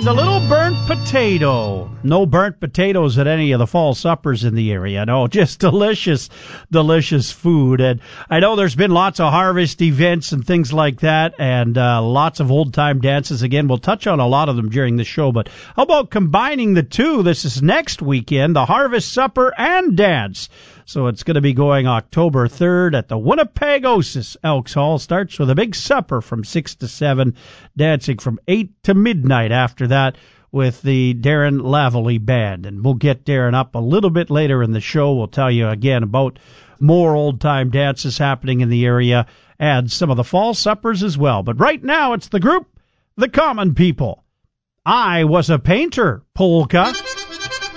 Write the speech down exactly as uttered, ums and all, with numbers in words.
and a little burnt potato. No burnt potatoes at any of the fall suppers in the area. No, just delicious, delicious food. And I know there's been lots of harvest events and things like that, and uh, lots of old-time dances. Again, we'll touch on a lot of them during the show, but how about combining the two? This is next weekend, the Harvest Supper and Dance. So it's going to be going October third at the Winnipegosis Elks Hall. Starts with a big supper from six to seven, dancing from eight to midnight after that with the Darren Lavallee Band. And we'll get Darren up a little bit later in the show. We'll tell you again about more old-time dances happening in the area and some of the fall suppers as well. But right now it's the group, The Common People. I Was a Painter, polka.